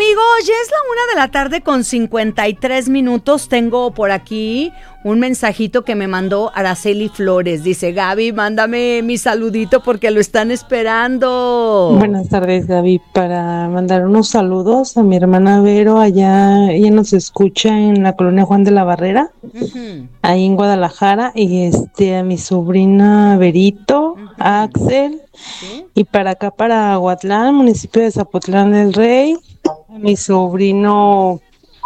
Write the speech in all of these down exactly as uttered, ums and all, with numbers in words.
amigos, ya es la una de la tarde con cincuenta y tres minutos. Tengo por aquí un mensajito que me mandó Araceli Flores. Dice: Gaby, mándame mi saludito porque lo están esperando. Buenas tardes, Gaby. Para mandar unos saludos a mi hermana Vero, allá ella nos escucha en la colonia Juan de la Barrera, uh-huh. ahí en Guadalajara, y este a mi sobrina Verito, uh-huh. a Axel, ¿sí? Y para acá, para Aguatlán, municipio de Zapotlán del Rey, a mi sobrino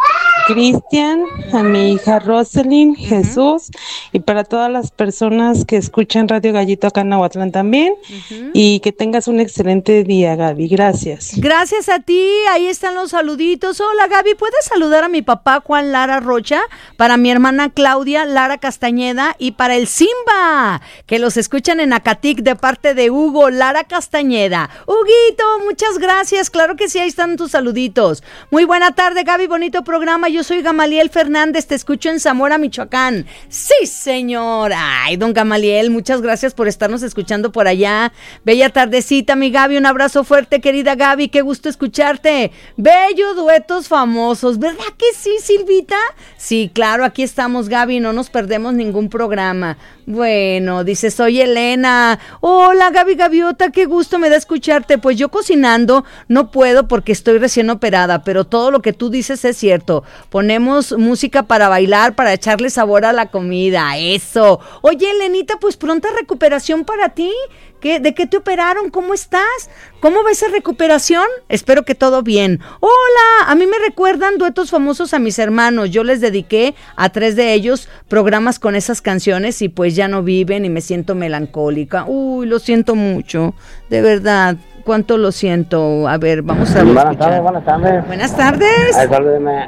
Cristian, a mi hija Roselyn, uh-huh. Jesús, y para todas las personas que escuchan Radio Gallito acá en Nahuatlán también, uh-huh. y que tengas un excelente día, Gaby. Gracias. Gracias a ti, ahí están los saluditos. Hola, Gaby, ¿puedes saludar a mi papá Juan Lara Rocha, para mi hermana Claudia Lara Castañeda y para el Simba, que los escuchan en Acatic de parte de Hugo Lara Castañeda? Huguito, muchas gracias, claro que sí, ahí están tus saluditos. Muy buena tarde, Gaby, bonito programa. Yo soy Gamaliel Fernández, te escucho en Zamora, Michoacán. Sí, señor. Ay, don Gamaliel, muchas gracias por estarnos escuchando por allá. Bella tardecita, mi Gaby, un abrazo fuerte, querida Gaby, qué gusto escucharte. Bello duetos famosos, ¿verdad que sí, Silvita? Sí, claro, aquí estamos, Gaby, no nos perdemos ningún programa. Bueno, dice, soy Elena. Hola, Gaby Gaviota, qué gusto me da escucharte. Pues yo cocinando no puedo porque estoy recién operada, pero todo lo que tú dices es cierto. Ponemos música para bailar, para echarle sabor a la comida, eso. Oye, Elenita, pues pronta recuperación para ti. ¿Qué, ¿De qué te operaron? ¿Cómo estás? ¿Cómo va esa recuperación? Espero que todo bien. Hola, a mí me recuerdan duetos famosos a mis hermanos. Yo les dediqué a tres de ellos programas con esas canciones y pues ya no viven y me siento melancólica. Uy, lo siento mucho, de verdad. ¿Cuánto lo siento? A ver, vamos a ver. Buenas tardes, buenas tardes. Buenas tardes. Ay, salúdeme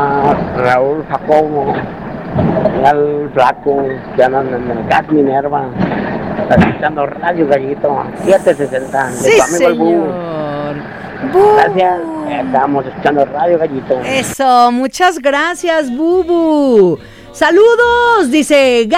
a Raúl Jacobo, al Flaco, que andan en el Gas Minerva, escuchando Radio Gallito, siete sesenta. Sí, de tu amigo señor. El Bubu. Gracias, estamos escuchando Radio Gallito. Eso, muchas gracias, Bubu. Saludos, dice